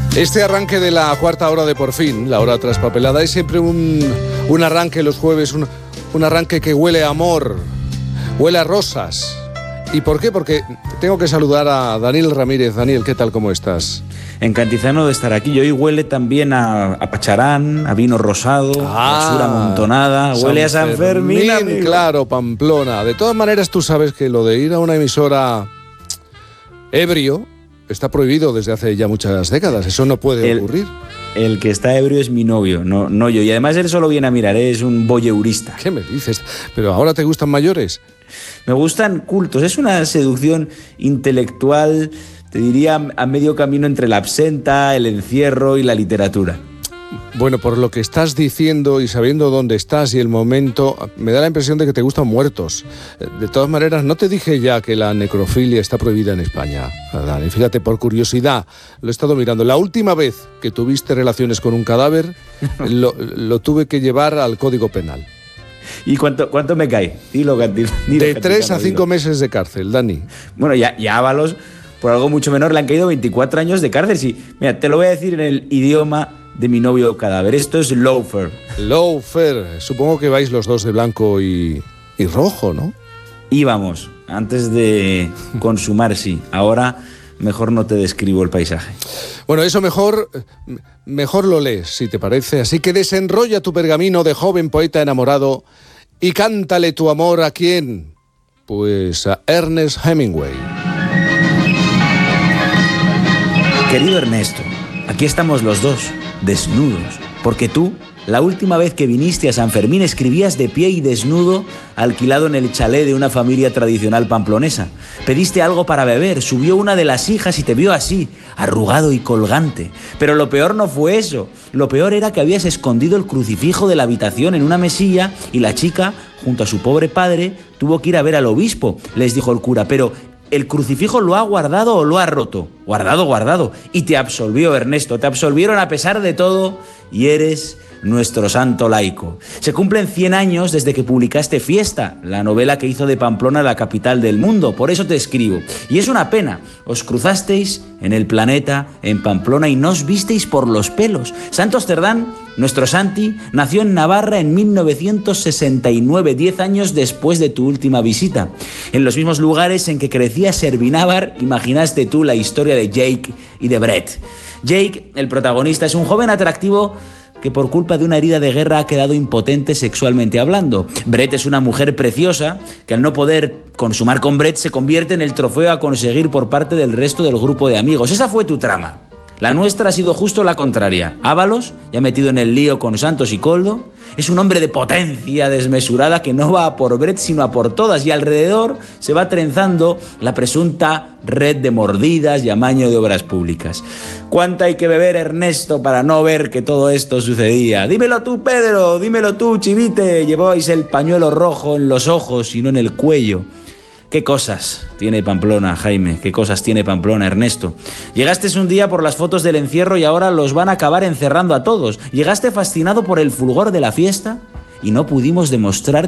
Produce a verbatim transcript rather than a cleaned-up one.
Este arranque de la cuarta hora de Por Fin, la hora traspapelada, es siempre un, un arranque los jueves, un, un arranque que huele a amor, huele a rosas. ¿Y por qué? Porque tengo que saludar a Daniel Ramírez. Daniel, ¿qué tal? ¿Cómo estás? Encantizano de estar aquí. Y hoy huele también a, a pacharán, a vino rosado, ah, basura amontonada. Huele a San Fermín, Fermín, claro, Pamplona. De todas maneras, tú sabes que lo de ir a una emisora ebrio está prohibido desde hace ya muchas décadas. Eso no puede el, ocurrir. El que está ebrio es mi novio, no, no yo. Y además él solo viene a mirar, es un voyeurista. ¿Qué me dices? ¿Pero ahora te gustan mayores? Me gustan cultos. Es una seducción intelectual, te diría, a medio camino entre la absenta, el encierro y la literatura. Bueno, por lo que estás diciendo y sabiendo dónde estás y el momento, me da la impresión de que te gustan muertos. De todas maneras, no te dije ya que la necrofilia está prohibida en España, Dani. Fíjate, por curiosidad, lo he estado mirando. La última vez que tuviste relaciones con un cadáver, lo, lo tuve que llevar al Código Penal. ¿Y cuánto, cuánto me cae? Dilo, dilo, dilo, de tres a cinco meses de cárcel, Dani. Bueno, ya, ya Ábalos, por algo mucho menor, le han caído veinticuatro años de cárcel. Sí, mira, te lo voy a decir en el idioma de mi novio cadáver. Esto es lawfare. Lawfare. Supongo que vais los dos de blanco y, y rojo, ¿no? Íbamos, antes de consumar, sí. Ahora mejor no te describo el paisaje. Bueno, eso mejor, mejor lo lees, si te parece. Así que desenrolla tu pergamino de joven poeta enamorado y cántale tu amor ¿a quién? Pues a Ernest Hemingway. Querido Ernesto, aquí estamos los dos, desnudos, porque tú, la última vez que viniste a San Fermín, escribías de pie y desnudo, alquilado en el chalet de una familia tradicional pamplonesa. Pediste algo para beber, subió una de las hijas y te vio así, arrugado y colgante. Pero lo peor no fue eso, lo peor era que habías escondido el crucifijo de la habitación en una mesilla y la chica, junto a su pobre padre, tuvo que ir a ver al obispo, les dijo el cura, pero ¿el crucifijo lo ha guardado o lo ha roto? Guardado, guardado. Y te absolvió, Ernesto, te absolvieron a pesar de todo y eres nuestro santo laico. Se cumplen cien años desde que publicaste Fiesta, la novela que hizo de Pamplona la capital del mundo. Por eso te escribo. Y es una pena. Os cruzasteis en el planeta, en Pamplona, y no os visteis por los pelos. Santos Cerdán, nuestro Santi, nació en Navarra en mil novecientos sesenta y nueve, diez años después de tu última visita. En los mismos lugares en que crecía Servinávar, imaginaste tú la historia de Jake y de Brett. Jake, el protagonista, es un joven atractivo que por culpa de una herida de guerra ha quedado impotente sexualmente hablando. Brett es una mujer preciosa que al no poder consumar con Brett se convierte en el trofeo a conseguir por parte del resto del grupo de amigos. Esa fue tu trama. La nuestra ha sido justo la contraria. Ábalos, ya metido en el lío con Santos y Coldo, es un hombre de potencia desmesurada que no va a por Brett sino a por todas, y alrededor se va trenzando la presunta red de mordidas y amaño de obras públicas. ¿Cuánto hay que beber, Ernesto, para no ver que todo esto sucedía? Dímelo tú, Pedro, dímelo tú, Chivite. Llevabais el pañuelo rojo en los ojos y no en el cuello. ¿Qué cosas tiene Pamplona, Jaime? ¿Qué cosas tiene Pamplona, Ernesto? Llegaste un día por las fotos del encierro y ahora los van a acabar encerrando a todos. Llegaste fascinado por el fulgor de la fiesta y no pudimos demostrar